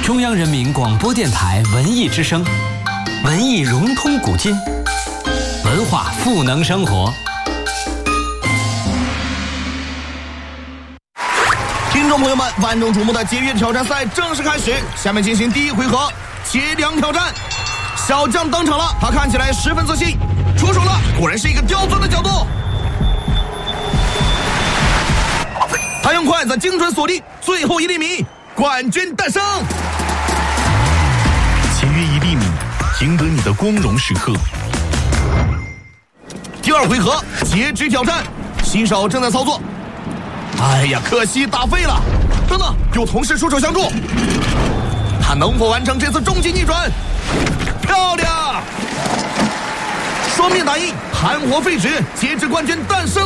中央人民广播电台文艺之声，文艺融通古今，文化赋能生活。 听众朋友们，万众瞩目的节约挑战赛正式开始，下面进行第一回合节粮挑战。小将登场了，他看起来十分自信，出手了，果然是一个刁钻的角度。他用筷子精准锁定最后1厘米，冠军诞生。 节约1厘米，赢得你的光荣时刻。 第二回合截肢挑战，新手正在操作。哎呀，可惜打废了。等等，有同事出手相助，他能否完成这次终极逆转？漂亮！双面打印，盘活废纸，截肢冠军诞生。